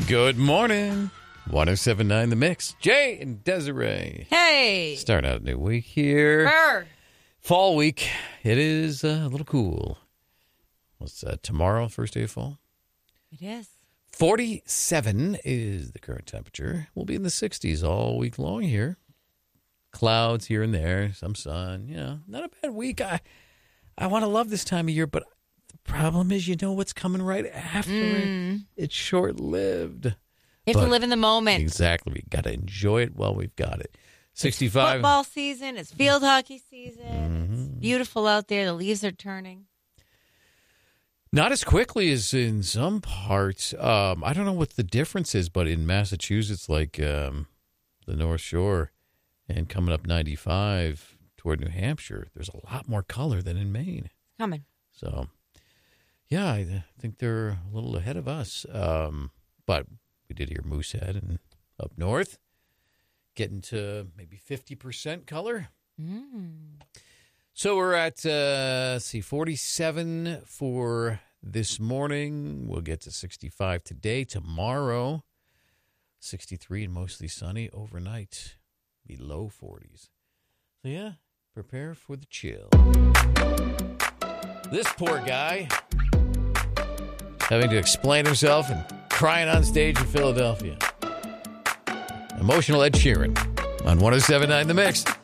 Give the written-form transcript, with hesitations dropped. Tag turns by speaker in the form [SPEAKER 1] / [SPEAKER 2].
[SPEAKER 1] Good morning. 107.9 The Mix. Jay and Desiree.
[SPEAKER 2] Hey.
[SPEAKER 1] Start out a new week here.
[SPEAKER 2] Brr.
[SPEAKER 1] Fall week. It is a little cool. What's tomorrow, first day of fall?
[SPEAKER 2] It is.
[SPEAKER 1] 47 is the current temperature. We'll be in the 60s all week long here. Clouds here and there, some sun. You know, not a bad week. I want to love this time of year, but the problem is you know what's coming right after it. It's short-lived.
[SPEAKER 2] You have to live in the moment.
[SPEAKER 1] Exactly. We got to enjoy it while we've got it. 65.
[SPEAKER 2] It's football season. It's field hockey season. It's beautiful out there. The leaves are turning.
[SPEAKER 1] Not as quickly as in some parts. I don't know what the difference is, but in Massachusetts, like the North Shore and coming up 95 toward New Hampshire, there's a lot more color than in Maine.
[SPEAKER 2] It's coming.
[SPEAKER 1] So, yeah, I think they're a little ahead of us. But we did hear Moosehead and up north getting to maybe 50% color. So we're at, 47 for this morning. We'll get to 65 today. Tomorrow, 63 and mostly sunny. Overnight, be low 40s. So, yeah, prepare for the chill. This poor guy having to explain himself and crying on stage in Philadelphia. Emotional Ed Sheeran on 107.9 The Mix.